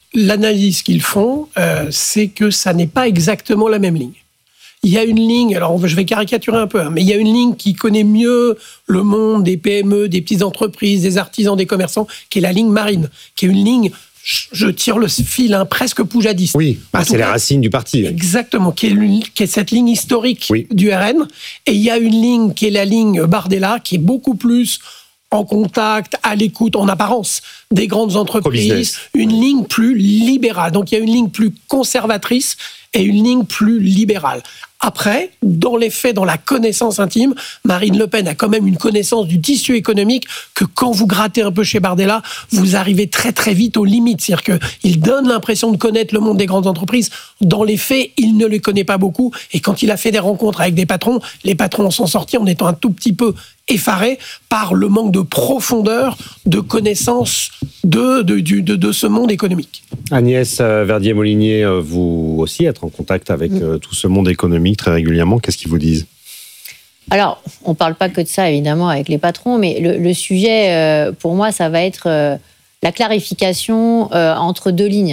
l'analyse qu'ils font, c'est que ça n'est pas exactement la même ligne. Il y a une ligne, alors je vais caricaturer un peu, mais il y a une ligne qui connaît mieux le monde des PME, des petites entreprises, des artisans, des commerçants, qui est la ligne marine, qui est une ligne, je tire le fil, presque poujadiste. Oui, c'est les racines du parti. Exactement, qui est cette ligne historique du RN. Et il y a une ligne qui est la ligne Bardella, qui est beaucoup plus en contact, à l'écoute, en apparence, des grandes entreprises, une ligne plus libérale. Donc il y a une ligne plus conservatrice et une ligne plus libérale. Après, dans les faits, dans la connaissance intime, Marine Le Pen a quand même une connaissance du tissu économique que quand vous grattez un peu chez Bardella, vous arrivez très très vite aux limites. C'est-à-dire qu'il donne l'impression de connaître le monde des grandes entreprises. Dans les faits, il ne les connaît pas beaucoup. Et quand il a fait des rencontres avec des patrons, les patrons sont sortis en étant un tout petit peu effarés par le manque de profondeur, de connaissance de ce monde économique. Agnès Verdier-Molinier, vous aussi êtes en contact avec tout ce monde économique très régulièrement. Qu'est-ce qu'ils vous disent ? Alors, on ne parle pas que de ça, évidemment, avec les patrons, mais le sujet, pour moi, ça va être la clarification entre deux lignes.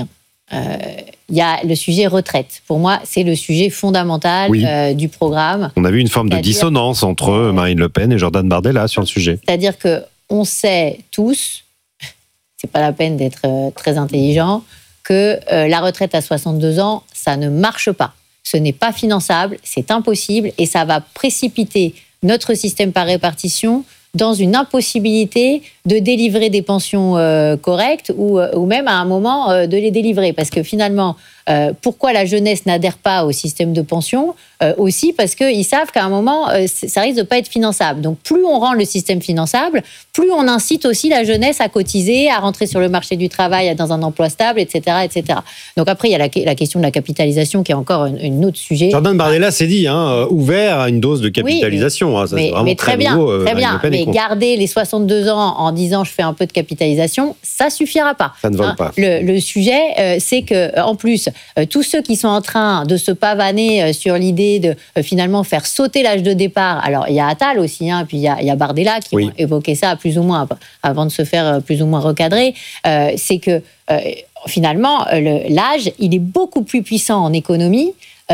Il y a le sujet retraite. Pour moi, c'est le sujet fondamental du programme. On a vu une forme de dissonance entre Marine Le Pen et Jordan Bardella sur le sujet. C'est-à-dire qu'on sait tous, c'est pas la peine d'être très intelligent, que la retraite à 62 ans, ça ne marche pas. Ce n'est pas finançable, c'est impossible et ça va précipiter notre système par répartition dans une impossibilité de délivrer des pensions correctes ou même à un moment de les délivrer. Parce que finalement, pourquoi la jeunesse n'adhère pas au système de pension ? Aussi parce qu'ils savent qu'à un moment, ça risque de ne pas être finançable. Donc plus on rend le système finançable, plus on incite aussi la jeunesse à cotiser, à rentrer sur le marché du travail dans un emploi stable, etc. etc. Donc après, il y a la question de la capitalisation qui est encore un autre sujet. Jordan Bardella s'est dit, ouvert à une dose de capitalisation. Oui, mais très bien, très bien. Mais garder les 62 ans en disant je fais un peu de capitalisation, ça suffira pas. Ça ne vole pas. Le sujet, c'est que en plus, tous ceux qui sont en train de se pavaner sur l'idée de finalement faire sauter l'âge de départ. Alors il y a Attal aussi, puis il y a Bardella qui ont évoqué ça plus ou moins avant de se faire plus ou moins recadrer. C'est que finalement l'âge, il est beaucoup plus puissant en économie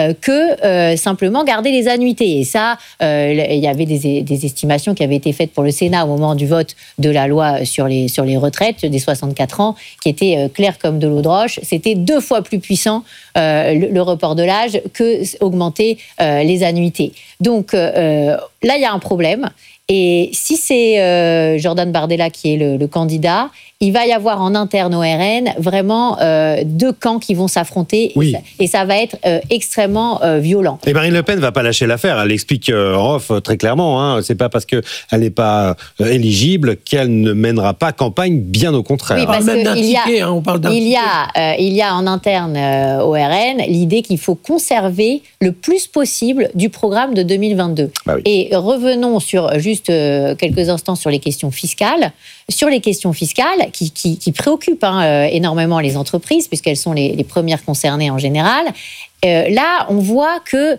que simplement garder les annuités. Et ça, il y avait des estimations qui avaient été faites pour le Sénat au moment du vote de la loi sur les retraites des 64 ans, qui étaient claires comme de l'eau de roche. C'était 2 fois plus puissant le report de l'âge que augmenter les annuités. Donc là, il y a un problème. Et si c'est Jordan Bardella qui est le candidat, il va y avoir en interne au RN vraiment 2 camps qui vont s'affronter et ça va être extrêmement violent. Et Marine Le Pen ne va pas lâcher l'affaire. Elle explique en off très clairement. C'est pas parce qu'elle n'est pas éligible qu'elle ne mènera pas campagne, bien au contraire. Oui, parce on parle d'un ticket. Il y a en interne au RN l'idée qu'il faut conserver le plus possible du programme de 2022. Et revenons sur juste quelques instants sur les questions fiscales. Sur les questions fiscales qui préoccupent énormément les entreprises, puisqu'elles sont les premières concernées en général, là, on voit que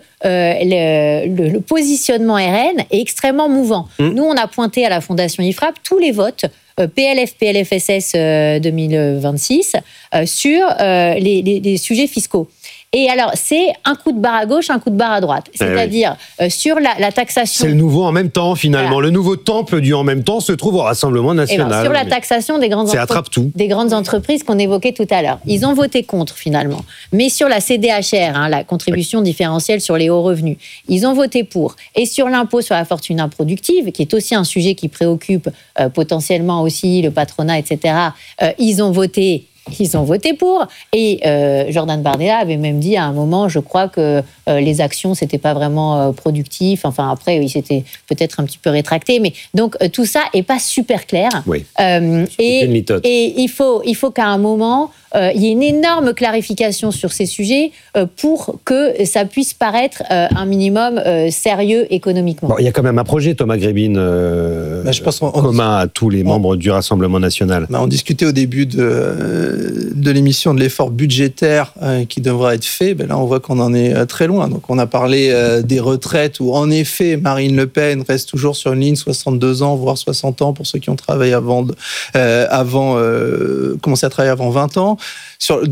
le positionnement RN est extrêmement mouvant. Nous, on a pointé à la Fondation IFRAP tous les votes PLF, PLFSS 2026 sur les sujets fiscaux. Et alors, c'est un coup de barre à gauche, un coup de barre à droite. C'est-à-dire, sur la taxation... C'est le nouveau en même temps, finalement. Voilà. Le nouveau temple du en même temps se trouve au Rassemblement national. Ben, sur la taxation des grandes entreprises qu'on évoquait tout à l'heure. Ils ont voté contre, finalement. Mais sur la CDHR, la contribution différentielle sur les hauts revenus, ils ont voté pour. Et sur l'impôt sur la fortune improductive, qui est aussi un sujet qui préoccupe potentiellement aussi le patronat, etc., ils ont voté pour. Et Jordan Bardella avait même dit à un moment, je crois que les actions, c'était pas vraiment productif. Enfin, après, il s'était peut-être un petit peu rétracté. Mais donc, tout ça est pas super clair. Et il faut qu'à un moment, il y ait une énorme clarification sur ces sujets pour que ça puisse paraître un minimum sérieux économiquement. Bon, il y a quand même un projet, Thomas Grébin, je pense commun à tous les membres du Rassemblement national. On discutait au début de l'émission de l'effort budgétaire qui devra être fait. Là, on voit qu'on en est très loin. Donc, on a parlé des retraites où, en effet, Marine Le Pen reste toujours sur une ligne 62 ans, voire 60 ans pour ceux qui ont travaillé commencé à travailler avant 20 ans.